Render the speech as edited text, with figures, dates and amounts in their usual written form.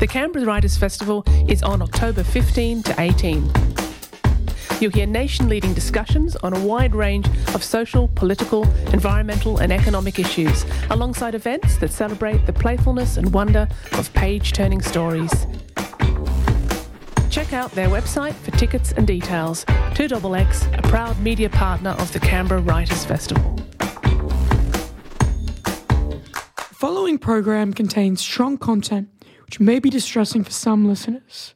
The Canberra Writers' Festival is on October 15 to 18. You'll hear nation-leading discussions on a wide range of social, political, environmental and economic issues, alongside events that celebrate the playfulness and wonder of page-turning stories. Check out their website for tickets and details. 2XX, a proud media partner of the Canberra Writers' Festival. The following program contains strong content which may be distressing for some listeners.